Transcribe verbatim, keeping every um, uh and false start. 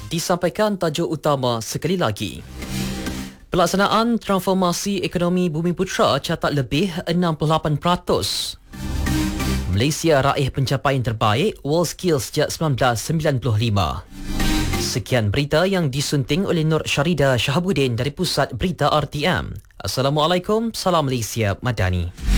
Disampaikan tajuk utama sekali lagi. Pelaksanaan transformasi ekonomi Bumiputra catat lebih enam puluh lapan peratus. Malaysia raih pencapaian terbaik WorldSkills sejak seribu sembilan ratus sembilan puluh lima. Sekian berita yang disunting oleh Nur Syarida Shahabuddin dari Pusat Berita R T M. Assalamualaikum, salam Malaysia Madani.